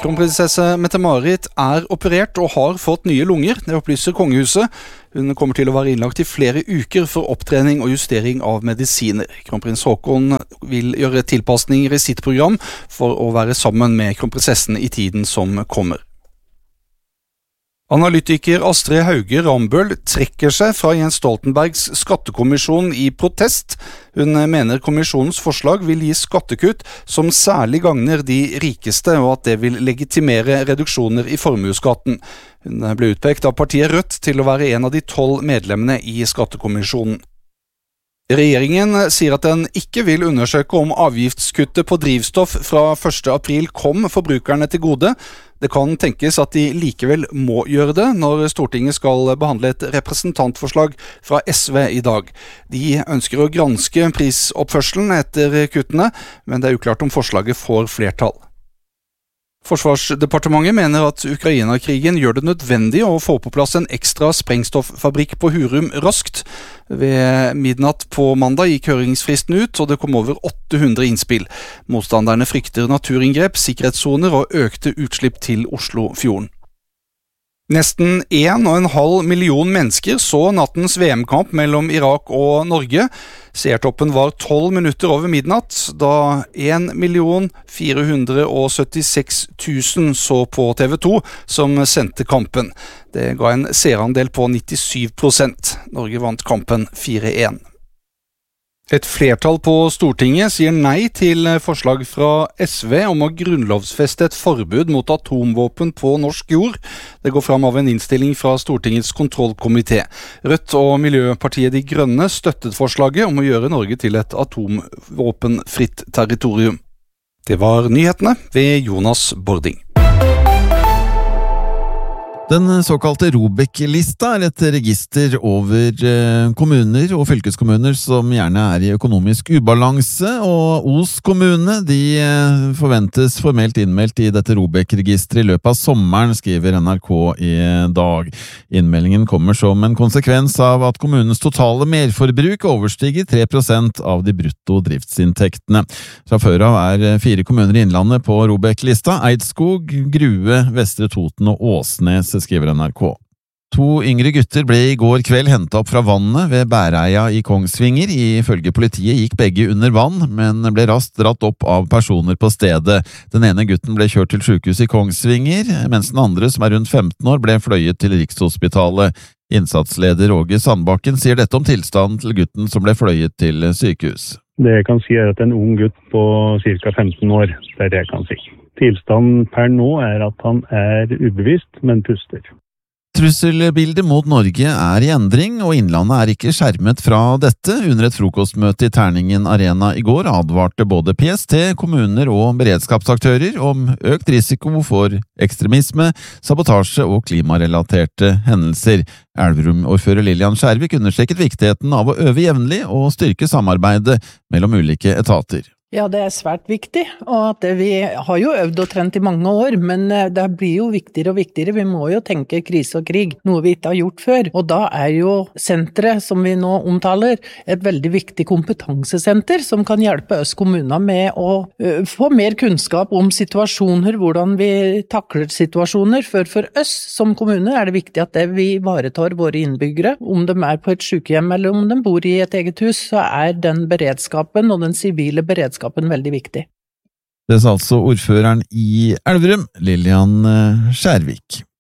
Kronprinsesse Mette-Marit operert og har fått nye lunger, det opplyser kongehuset. Hun kommer til å være innlagt i flere uker for opptrening og justering av medisiner. Kronprins Haakon vil gjøre tilpasninger i sitt program for å være sammen med kronprinsessen i tiden som kommer. Analytiker Astrid Hauge Rambøll trekker seg fra Jens Stoltenbergs skattekommisjon i protest. Hun mener kommisjonens forslag vil gi skattekutt som særlig gagner de rikeste, og at det vil legitimere reduksjoner i formuesskatten. Hun ble utpekt av partiet Rødt til å være en av de 12 medlemmene i skattekommisjonen. Regjeringen sier at den ikke vil undersøke om avgiftskuttet på drivstoff fra 1. april kom forbrukerne til gode. Det kan tenkes at de likevel må gjøre det når Stortinget skal behandle et representantforslag fra SV i dag. De ønsker å granske prisoppførselen etter kuttene, men det er uklart om forslaget får flertall. Forsvarsdepartementet mener at Ukraina-krigen gjør det nødvendig å få på plass en ekstra sprengstoffabrikk på Hurum raskt. Ved midnatt på mandag gikk høringsfristen ut, og det kom over 800 innspill. Motstanderne frykter naturinngrep, sikkerhetssoner og økte utslipp til Oslofjorden. Nesten 1,5 million mennesker så nattens VM-kamp mellom Irak og Norge. Seertoppen var 12 minutter over midnatt, da 1.476.000 så på TV 2, som sendte kampen. Det ga en seerandel på 97%. Norge vant kampen 4-1. Et flertall på Stortinget sier nei til forslag fra SV om å grunnlovsfeste et forbud mot atomvåpen på norsk jord. Det går fram av en innstilling fra Stortingets kontrollkomité. Rødt og Miljøpartiet De Grønne støttet forslaget om å gjøre Norge til et atomvåpenfritt territorium. Det var nyhetene ved Jonas Bording. Den såkalte ROBEK-lista et register over kommuner og fylkeskommuner som gjerne i økonomisk ubalanse, og Os kommune de forventes formelt innmeldt i dette ROBEK-registeret i løpet av sommeren, skriver NRK i dag. Innmeldingen kommer som en konsekvens av at kommunens totale merforbruk overstiger 3% av de brutto driftsinntektene. Fra før av 4 kommuner i Innlandet på ROBEK-lista: Eidskog, Grue, Vestre Toten og Åsnes, skriver NRK. 2 yngre gutter ble i går kveld hentet opp fra vannet ved Bæreia i Kongsvinger. Ifølge politiet gikk begge under vann, men ble raskt dratt opp av personer på stedet. Den ene gutten ble kjørt til sykehuset i Kongsvinger, mens den andre, som rundt 15 år, ble fløyet til Rikshospitalet. Innsatsleder Åge Sandbakken sier dette om tilstanden til gutten som ble fløyet til sykehus. Det jeg kan si at en ung gutt på ca. 15 år, det det jeg kan si. Tilstanden per nå at han ubevisst, men puster. Trusselbildet mot Norge i endring, og Innlandet ikke skjermet fra dette. Under et frokostmøte i Terningen Arena i går advarte både PST, kommuner og beredskapsaktører om økt risiko for ekstremisme, sabotasje og klimarelaterte hendelser. Elverum-ordfører Lillian Skjærvik understreket viktigheten av å øve jevnlig og styrke samarbeidet mellom ulike etater. Ja, det svært viktig, og at vi har jo øvd og trent i mange år, men det blir jo viktigere og viktigere. Vi må jo tenke krise og krig, noe vi ikke har gjort før. Og da jo senteret, som vi nå omtaler, et veldig viktig kompetansesenter som kan hjelpe oss kommuner med å få mer kunnskap om situasjoner, hvordan vi takler situasjoner. For oss som kommune det viktig at vi ivaretar våre innbyggere. Om de på et sykehjem eller om de bor i et eget hus, så den beredskapen og den sivile beredskapen veldig viktig. Det sa altså ordføreren i Elverum, Lillian Skjærvik.